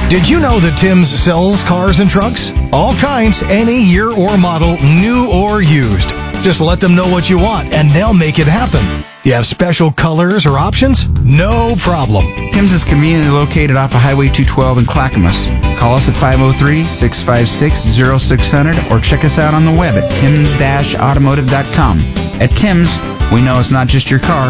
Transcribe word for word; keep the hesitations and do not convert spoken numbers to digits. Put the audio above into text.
Did you know that Tim's sells cars and trucks? All kinds, any year or model, new or used. Just let them know what you want, and they'll make it happen. You have special colors or options? No problem. Tim's is conveniently located off of Highway two twelve in Clackamas. Call us at five oh three, six five six, oh six hundred or check us out on the web at tims dash automotive dot com. At Tim's, we know it's not just your car,